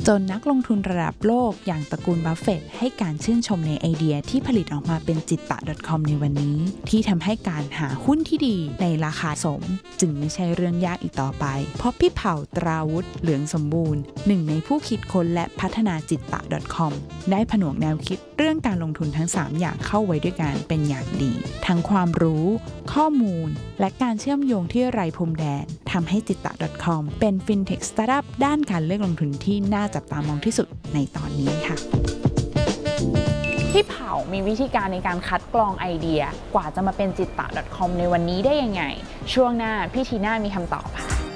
จนนักลงทุนระดับโลกอย่างตระกูลบัฟเฟตต์ให้การชื่นชมในไอเดียที่ผลิตออกมาเป็นจิตตะ .com ในวันนี้ที่ทำให้การหาหุ้นที่ดีในราคาสมจึงไม่ใช่เรื่องยากอีกต่อไปเพราะพี่เผ่าตราวุฒิเหลืองสมบูรณ์หนึ่งในผู้คิดค้นและพัฒนาจิตตะ .com ได้ผนวกแนวคิดเรื่องการลงทุนทั้ง3อย่างเข้าไว้ด้วยกันเป็นอย่างดีทั้งความรู้ข้อมูลและการเชื่อมโยงที่ไร้พรมแดนทำให้จิตตะ .com เป็นฟินเทคสตาร์ทอัพด้านการเลือกลงทุนที่น่าจับตามองที่สุดในตอนนี้ค่ะพี่เผามีวิธีการในการคัดกรองไอเดียกว่าจะมาเป็นจิตตะ .com ในวันนี้ได้ยังไงช่วงหน้าพี่ทีน่ามีคำตอบค่ะ